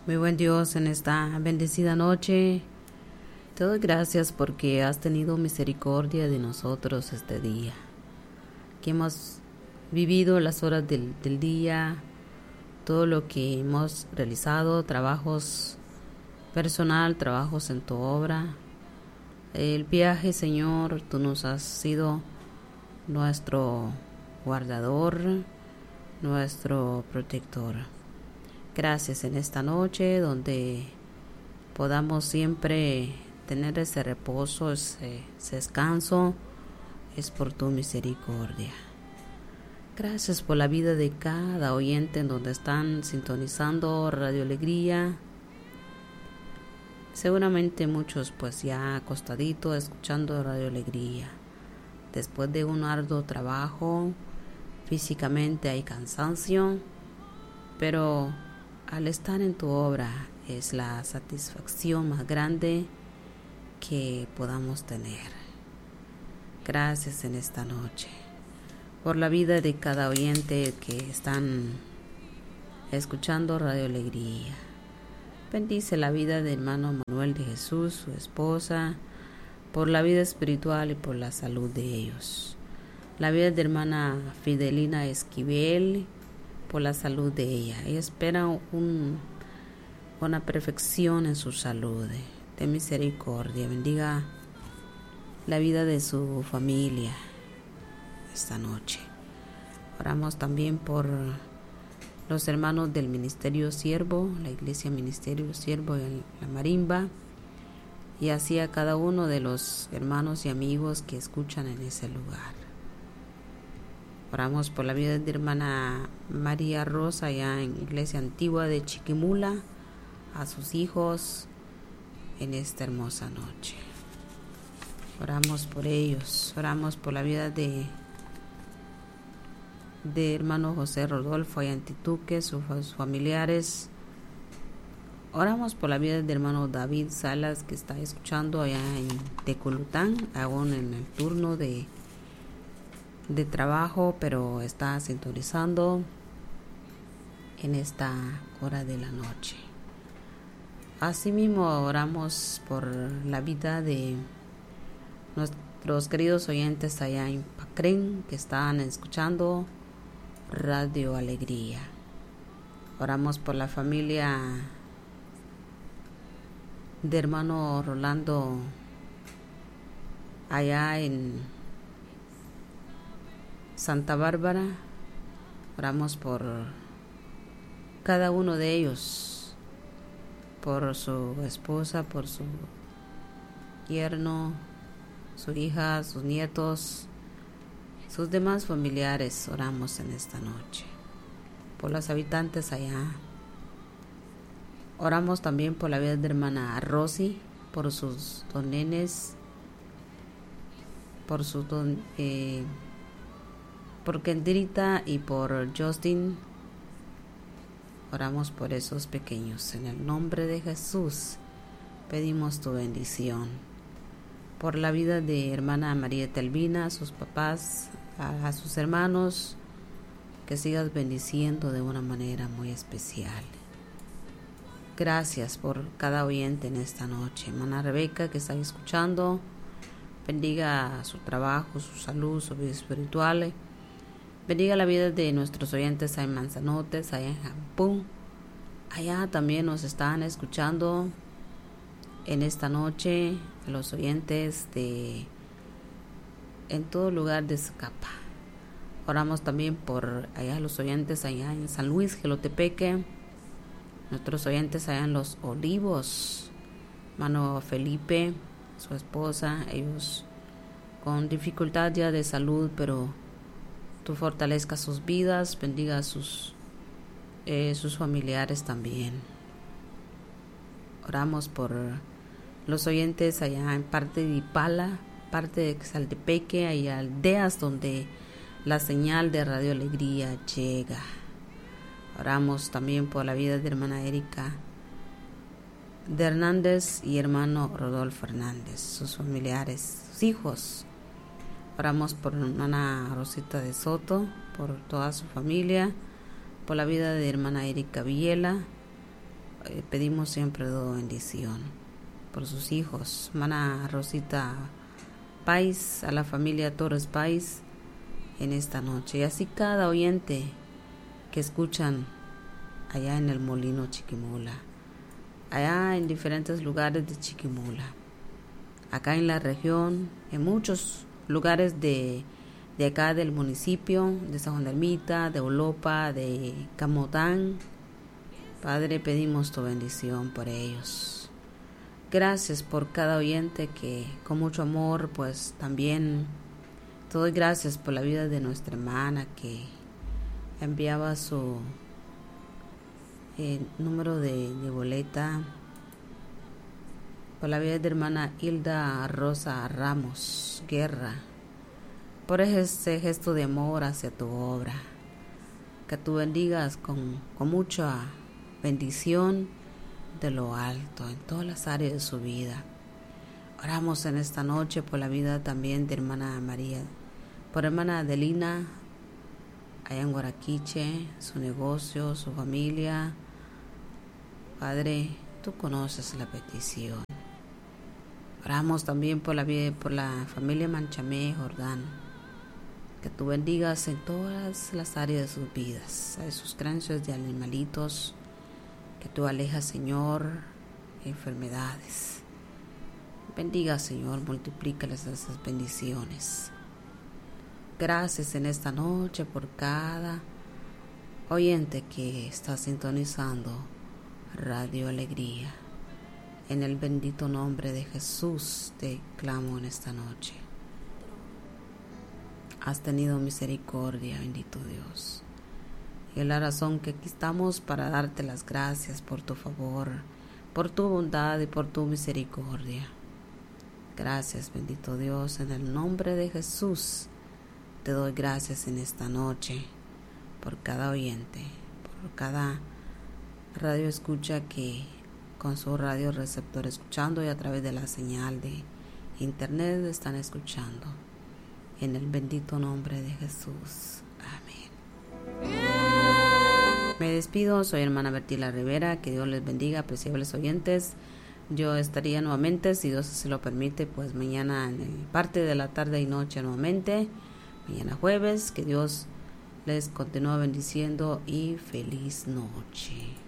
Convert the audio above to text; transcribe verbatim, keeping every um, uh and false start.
Muy buen Dios, en esta bendecida noche, te doy gracias porque has tenido misericordia de nosotros este día, que hemos vivido las horas del, del día, todo lo que hemos realizado, trabajos personal, trabajos en tu obra, el viaje, Señor, tú nos has sido nuestro guardador, nuestro protector. Gracias en esta noche donde podamos siempre tener ese reposo, ese, ese descanso, es por tu misericordia. Gracias por la vida de cada oyente en donde están sintonizando Radio Alegría. Seguramente muchos pues ya acostaditos escuchando Radio Alegría. Después de un arduo trabajo, físicamente hay cansancio, pero al estar en tu obra es la satisfacción más grande que podamos tener. Gracias en esta noche por la vida de cada oyente que están escuchando Radio Alegría. Bendice la vida del hermano Manuel de Jesús, su esposa, por la vida espiritual y por la salud de ellos. La vida de hermana Fidelina Esquivel, por la salud de ella. Ella espera un, una perfección en su salud. De misericordia, bendiga la vida de su familia esta noche. Oramos también por los hermanos del Ministerio Siervo, la Iglesia Ministerio Siervo y la Marimba, y así a cada uno de los hermanos y amigos que escuchan en ese lugar. Oramos por la vida de hermana María Rosa allá en Iglesia Antigua de Chiquimula, a sus hijos en esta hermosa noche. Oramos por ellos, oramos por la vida de de hermano José Rodolfo allá en Tituque, sus, sus familiares. Oramos por la vida de hermano David Salas, que está escuchando allá en Teculután, aún en el turno de de trabajo, pero está sintonizando en esta hora de la noche. Asimismo oramos por la vida de nuestros queridos oyentes allá en Pacren, que están escuchando Radio Alegría. Oramos por la familia de hermano Rolando allá en Santa Bárbara. Oramos por cada uno de ellos, por su esposa, por su yerno, su hija, sus nietos, sus demás familiares. Oramos en esta noche por los habitantes allá. Oramos también por la vida de hermana Rosy, por sus dos nenes, por sus don, eh, por Kendrita y por Justin. Oramos por esos pequeños. En el nombre de Jesús pedimos tu bendición. Por la vida de hermana María Telvina, a sus papás, a, a sus hermanos, que sigas bendiciendo de una manera muy especial. Gracias por cada oyente en esta noche. Hermana Rebeca, que está escuchando, bendiga su trabajo, su salud, su vida espiritual. Bendiga la vida de nuestros oyentes allá en Manzanotes, allá en Jampún. Allá también nos están escuchando en esta noche los oyentes de en todo lugar de Zacapa. Oramos también por allá los oyentes allá en San Luis, Gelotepeque. Nuestros oyentes allá en Los Olivos. Hermano Felipe, su esposa, ellos con dificultad ya de salud, pero tú fortalezca sus vidas, bendiga a sus, eh, sus familiares también. Oramos por los oyentes allá en parte de Ipala, parte de Xaltepeque, hay aldeas donde la señal de Radio Alegría llega. Oramos también por la vida de hermana Erika de Hernández y hermano Rodolfo Hernández, sus familiares, sus hijos. Oramos por hermana Rosita de Soto, por toda su familia, por la vida de hermana Erika Villela. eh, pedimos siempre de bendición por sus hijos, hermana Rosita Pais, a la familia Torres Pais en esta noche, y así cada oyente que escuchan allá en el Molino Chiquimula, allá en diferentes lugares de Chiquimula, acá en la región, en muchos lugares de, de acá del municipio, de San Juan de Ermita, de Olopa, de Camotán. Padre, pedimos tu bendición por ellos. Gracias por cada oyente que con mucho amor, pues también te doy gracias por la vida de nuestra hermana que enviaba su eh, número de, de boleta, por la vida de hermana Hilda Rosa Ramos Guerra, por ese gesto de amor hacia tu obra, que tú bendigas con, con mucha bendición de lo alto en todas las áreas de su vida. Oramos en esta noche por la vida también de hermana María, por hermana Adelina allá en Guaraquiche, su negocio, su familia. Padre, tú conoces la petición. Oramos también por la vida, por la familia Manchamé Jordán, que tú bendigas en todas las áreas de sus vidas, a esos cránceos de animalitos, que tú alejas, Señor, enfermedades. Bendiga, Señor, multiplícales esas bendiciones. Gracias en esta noche por cada oyente que está sintonizando Radio Alegría. En el bendito nombre de Jesús te clamo en esta noche. Has tenido misericordia, bendito Dios. Y es la razón que aquí estamos para darte las gracias por tu favor, por tu bondad y por tu misericordia. Gracias, bendito Dios, en el nombre de Jesús. Te doy gracias en esta noche por cada oyente, por cada radio escucha que con su radio receptor escuchando y a través de la señal de internet están escuchando. En el bendito nombre de Jesús. Amén. Me despido, soy hermana Bertila Rivera, que Dios les bendiga, apreciables oyentes. Yo estaría nuevamente, si Dios se lo permite, pues mañana en el parte de la tarde y noche nuevamente, mañana jueves, que Dios les continúe bendiciendo y feliz noche.